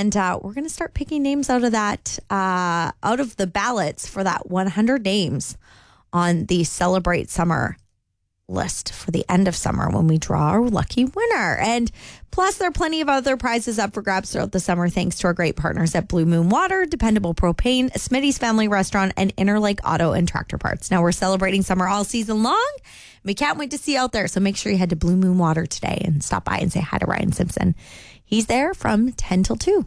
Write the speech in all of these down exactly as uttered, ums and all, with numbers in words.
And uh, we're going to start picking names out of that, uh, out of the ballots for that one hundred names on the Celebrate Summer list for the end of summer when we draw our lucky winner. And plus, there are plenty of other prizes up for grabs throughout the summer thanks to our great partners at Blue Moon Water, Dependable Propane, Smitty's Family Restaurant, and Interlake Auto and Tractor Parts. Now, we're celebrating summer all season long. We can't wait to see you out there. So make sure you head to Blue Moon Water today and stop by and say hi to Ryan Simpson. He's there from ten till two.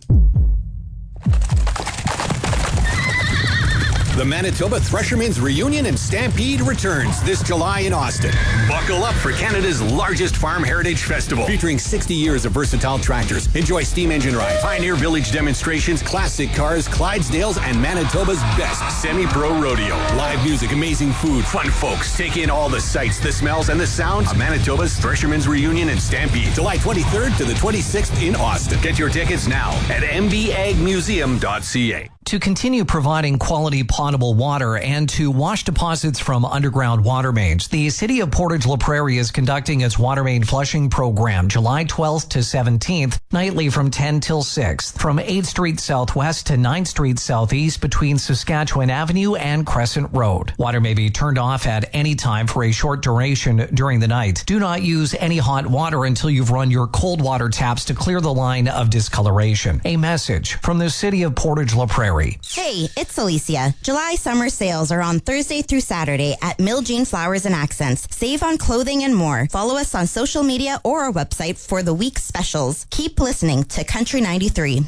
The Manitoba Threshermen's Reunion and Stampede returns this July in Austin. Buckle up for Canada's largest farm heritage festival, featuring sixty years of versatile tractors. Enjoy steam engine rides, Pioneer Village demonstrations, classic cars, Clydesdales, and Manitoba's best semi-pro rodeo. Live music, amazing food, fun folks. Take in all the sights, the smells, and the sounds of Manitoba's Threshermen's Reunion and Stampede, July twenty-third to the twenty-sixth in Austin. Get your tickets now at m b ag museum dot c a. To continue providing quality potable water and to wash deposits from underground water mains, the City of Portage La Prairie is conducting its water main flushing program July twelfth to seventeenth, nightly from ten till six, from eighth Street Southwest to ninth Street Southeast between Saskatchewan Avenue and Crescent Road. Water may be turned off at any time for a short duration during the night. Do not use any hot water until you've run your cold water taps to clear the line of discoloration. A message from the City of Portage La Prairie. Hey, it's Alicia. July summer sales are on Thursday through Saturday at Mill Jean Flowers and Accents. Save on clothing and more. Follow us on social media or our website for the week's specials. Keep listening to Country ninety-three.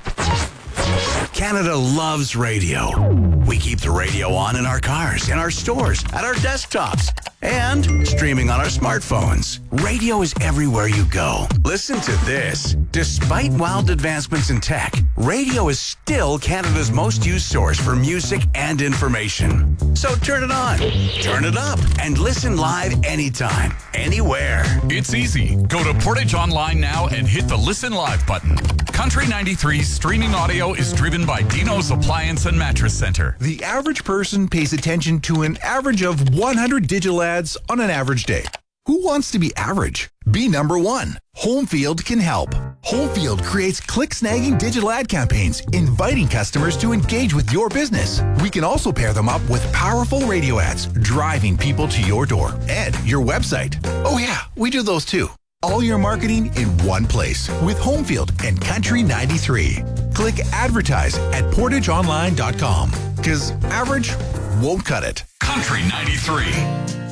Canada loves radio. We keep the radio on in our cars, in our stores, at our desktops, and streaming on our smartphones. Radio is everywhere you go. Listen to this. Despite wild advancements in tech, radio is still Canada's most used source for music and information. So turn it on, turn it up, and listen live anytime, anywhere. It's easy. Go to Portage Online now and hit the Listen Live button. Country ninety-three's streaming audio is driven by Dino's Appliance and Mattress Center. The average person pays attention to an average of one hundred digital ads on an average day. Who wants to be average? Be number one. Homefield can help. Homefield creates click-snagging digital ad campaigns, inviting customers to engage with your business. We can also pair them up with powerful radio ads, driving people to your door and your website. Oh yeah, we do those too. All your marketing in one place with Homefield and Country ninety-three. Click advertise at portage online dot com because average won't cut it. Country ninety-three.